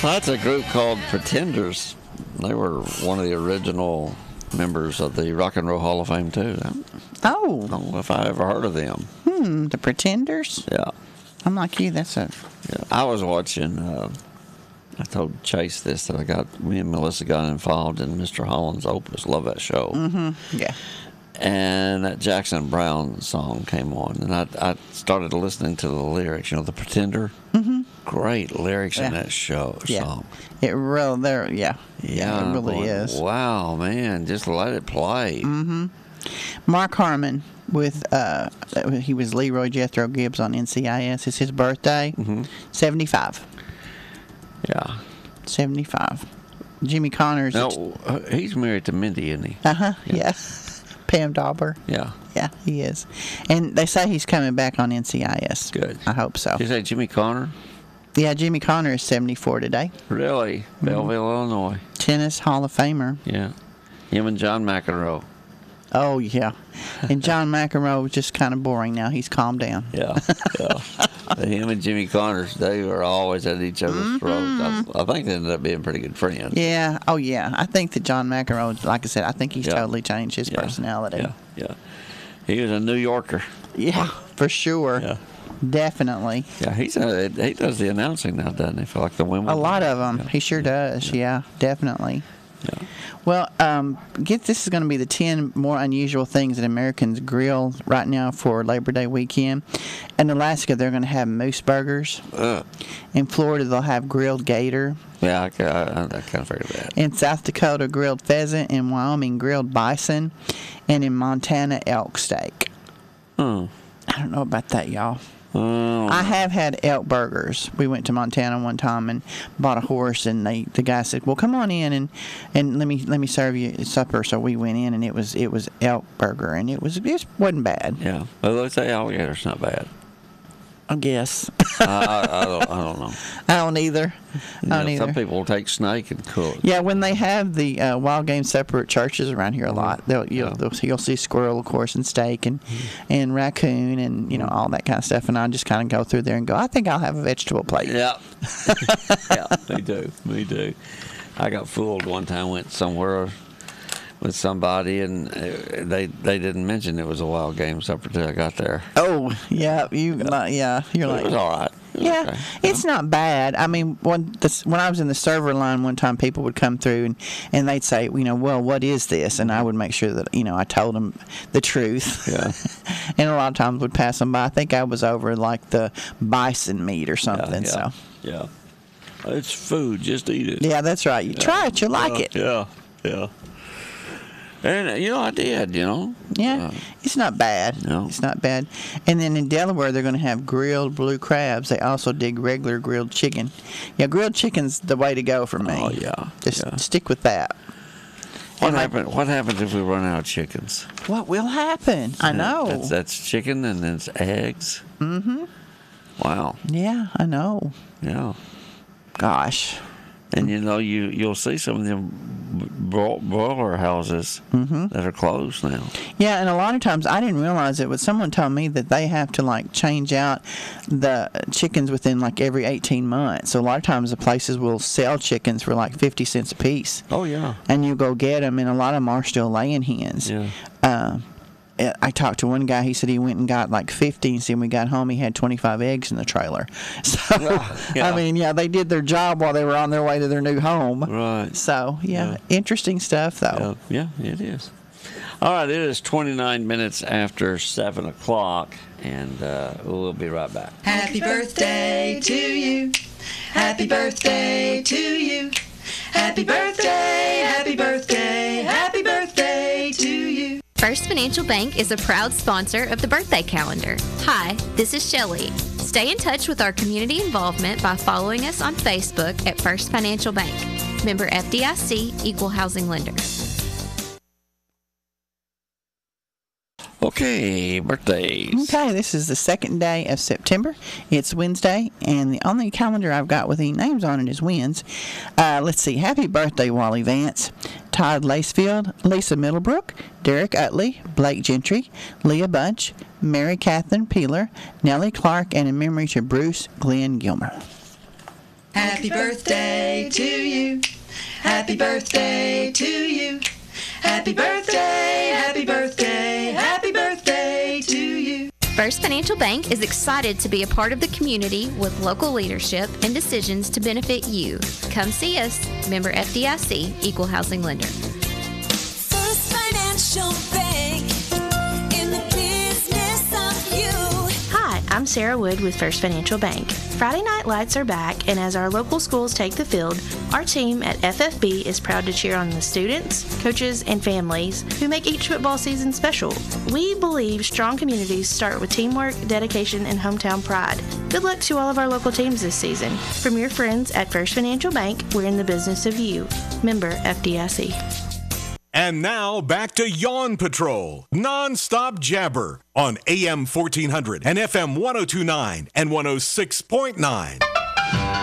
That's a group called Pretenders. They were one of the original members of the Rock and Roll Hall of Fame, too. I Oh, don't know if I ever heard of them. the Pretenders? Yeah. I'm like you, that's a... Yeah. I was watching, I told Chase this, that me and Melissa got involved in Mr. Holland's Opus. Love that show. Yeah. And that Jackson Browne song came on, and I started listening to the lyrics. You know, The Pretender. Great lyrics in that song. It really, Yeah, it really is. Wow, man, just let it play. Mark Harmon with he was Leroy Jethro Gibbs on NCIS. It's his birthday. 75. Yeah. 75. Jimmy Connors. No, he's married to Mindy, isn't he? Yeah. Pam Dauber. Yeah. Yeah, he is. And they say he's coming back on NCIS. Good. I hope so. Did you say Jimmy Connor? Yeah, Jimmy Connor is 74 today. Really? Belleville, Illinois. Tennis Hall of Famer. Yeah. Him and John McEnroe. Oh, yeah. And John McEnroe was just kind of boring now. He's calmed down. Yeah. Him and Jimmy Connors, they were always at each other's throats. I think they ended up being pretty good friends. Yeah. Oh, yeah. I think that John McEnroe, like I said, I think he's totally changed his personality. Yeah. He was a New Yorker. Yeah, for sure. Yeah. Definitely. Yeah, he does the announcing now, doesn't he? For like the women. A lot of them. Yeah. He sure does. Yeah, definitely. Yeah. Well, this is going to be the 10 more unusual things that Americans grill right now for Labor Day weekend. In Alaska, they're going to have moose burgers. In Florida, they'll have grilled gator. Yeah, I kind of figured that. In South Dakota, grilled pheasant. In Wyoming, grilled bison. And in Montana, elk steak. I don't know about that, y'all. I have had elk burgers. We went to Montana one time and bought a horse, and the guy said, "Well, come on in and let me serve you supper." So we went in, and it was elk burger, and it wasn't bad. Yeah, well, they say alligator's not bad. I guess. I don't know. I don't either. Some people will take snake and cook. Yeah, when they have the wild game supper at churches around here a lot, you'll see squirrel, of course, and steak and raccoon and all that kind of stuff. And I just kind of go through there and go, I think I'll have a vegetable plate. Yeah, yeah, me too. I got fooled one time. Went somewhere with somebody, and they didn't mention it was a wild game supper till I got there. Oh, yeah, you're like, it was all right. Yeah, it's not bad. I mean, when I was in the server line one time, people would come through and they'd say, well, what is this? And I would make sure that, I told them the truth. Yeah. And a lot of times would pass them by. I think I was over like the bison meat or something. Yeah. It's food. Just eat it. Yeah, that's right. You try it. You'll like it. Yeah. And, I did, Yeah, it's not bad. No. It's not bad. And then in Delaware, they're going to have grilled blue crabs. They also dig regular grilled chicken. Yeah, grilled chicken's the way to go for me. Oh, yeah. Just stick with that. What happens if we run out of chickens? What will happen? I know. That's chicken and then it's eggs. Mm-hmm. Wow. Yeah, I know. Yeah. Gosh. And you'll see some of them broiler houses that are closed now. Yeah, and a lot of times I didn't realize it, but someone told me that they have to change out the chickens within every 18 months. So a lot of times the places will sell chickens for 50 cents a piece. Oh yeah. And you go get them, and a lot of them are still laying hens. Yeah. I talked to one guy. He said he went and got 50, and when we got home, he had 25 eggs in the trailer. So, yeah. I mean, they did their job while they were on their way to their new home. Right. So, interesting stuff, though. Yeah, it is. All right, it is 29 minutes after 7 o'clock, and we'll be right back. Happy birthday to you. Happy birthday to you. Happy birthday, happy birthday, happy birthday to you. First Financial Bank is a proud sponsor of the birthday calendar. Hi, this is Shelley. Stay in touch with our community involvement by following us on Facebook at First Financial Bank. Member FDIC, Equal Housing Lender. Okay, birthdays. Okay, this is the second day of September. It's Wednesday, and the only calendar I've got with any names on it is Wednesdays. Let's see. Happy birthday, Wally Vance, Todd Lacefield, Lisa Middlebrook, Derek Utley, Blake Gentry, Leah Bunch, Mary Catherine Peeler, Nellie Clark, and in memory to Bruce Glenn Gilmer. Happy birthday to you. Happy birthday to you. Happy birthday, happy birthday, happy birthday to you. First Financial Bank is excited to be a part of the community with local leadership and decisions to benefit you. Come see us. Member FDIC, Equal Housing Lender. First Financial Bank, in the business of you. Hi, I'm Sarah Wood with First Financial Bank. Friday Night Lights are back, and as our local schools take the field, our team at FFB is proud to cheer on the students, coaches, and families who make each football season special. We believe strong communities start with teamwork, dedication, and hometown pride. Good luck to all of our local teams this season. From your friends at First Financial Bank, we're in the business of you. Member FDIC. And now back to Yawn Patrol, non-stop jabber on AM 1400 and FM 1029 and 106.9.